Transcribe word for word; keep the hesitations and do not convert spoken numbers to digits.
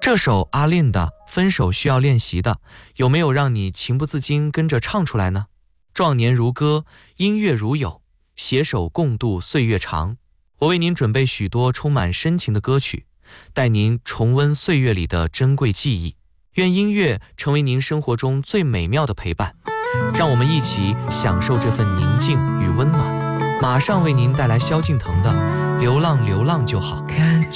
这首阿令的《分手需要练习》的，有没有让你情不自禁跟着唱出来呢？壮年如歌，音乐如友，携手共度岁月长。我为您准备许多充满深情的歌曲，带您重温岁月里的珍贵记忆。愿音乐成为您生活中最美妙的陪伴，让我们一起享受这份宁静与温暖。马上为您带来萧敬腾的《流浪流浪就好》。 看